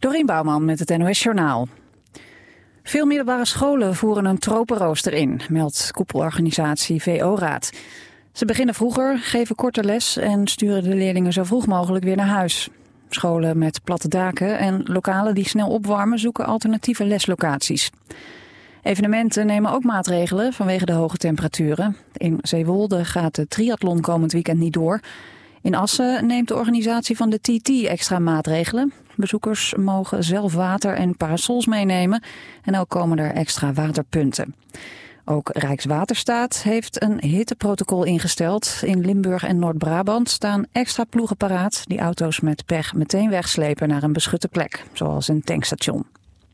Dorien Bouwman met het NOS Journaal. Veel middelbare scholen voeren een tropenrooster in, meldt koepelorganisatie VO-raad. Ze beginnen vroeger, geven korte les en sturen de leerlingen zo vroeg mogelijk weer naar huis. Scholen met platte daken en lokalen die snel opwarmen zoeken alternatieve leslocaties. Evenementen nemen ook maatregelen vanwege de hoge temperaturen. In Zeewolde gaat de triathlon komend weekend niet door. In Assen neemt de organisatie van de TT extra maatregelen. Bezoekers mogen zelf water en parasols meenemen en ook komen er extra waterpunten. Ook Rijkswaterstaat heeft een hitteprotocol ingesteld. In Limburg en Noord-Brabant staan extra ploegen paraat die auto's met pech meteen wegslepen naar een beschutte plek, zoals een tankstation.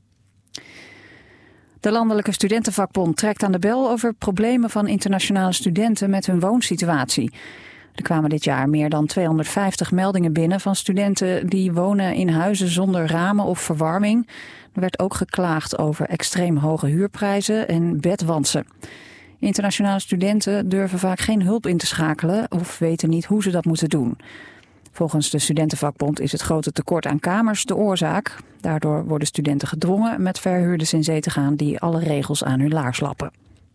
De Landelijke Studentenvakbond trekt aan de bel over problemen van internationale studenten met hun woonsituatie. Er kwamen dit jaar meer dan 250 meldingen binnen van studenten die wonen in huizen zonder ramen of verwarming. Er werd ook geklaagd over extreem hoge huurprijzen en bedwantsen. Internationale studenten durven vaak geen hulp in te schakelen of weten niet hoe ze dat moeten doen. Volgens de Studentenvakbond is het grote tekort aan kamers de oorzaak. Daardoor worden studenten gedwongen met verhuurders in zee te gaan die alle regels aan hun laars lappen.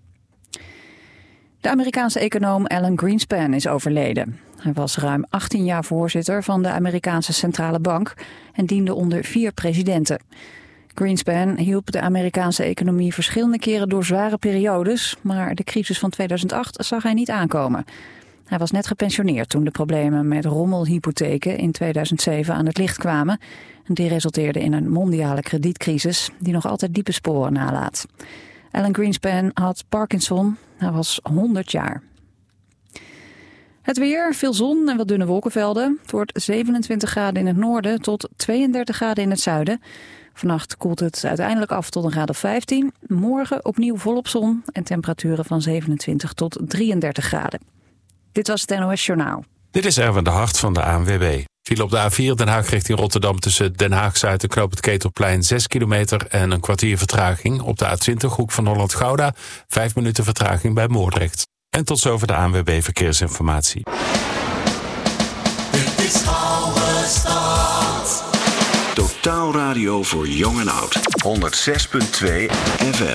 De Amerikaanse econoom Alan Greenspan is overleden. Hij was ruim 18 jaar voorzitter van de Amerikaanse Centrale Bank en diende onder 4 presidenten. Greenspan hielp de Amerikaanse economie verschillende keren door zware periodes, maar de crisis van 2008 zag hij niet aankomen. Hij was net gepensioneerd toen de problemen met rommelhypotheken in 2007 aan het licht kwamen. Die resulteerde in een mondiale kredietcrisis die nog altijd diepe sporen nalaat. Alan Greenspan had Parkinson. Hij was 100 jaar. Het weer, veel zon en wat dunne wolkenvelden. Het wordt 27 graden in het noorden tot 32 graden in het zuiden. Vannacht koelt het uiteindelijk af tot een graad of 15. Morgen opnieuw volop zon en temperaturen van 27 tot 33 graden. Dit was het NOS Journaal. Dit is Erwin de Hart van de ANWB. Viel op de A4 Den Haag richting Rotterdam tussen Den Haag-Zuid en Knoop het Ketelplein 6 kilometer en een kwartier vertraging. Op de A20 hoek van Holland-Gouda 5 minuten vertraging bij Moordrecht. En tot zover de ANWB Verkeersinformatie. Dit is Oude Stad. Totaal radio voor jong en oud. 106.2 FM.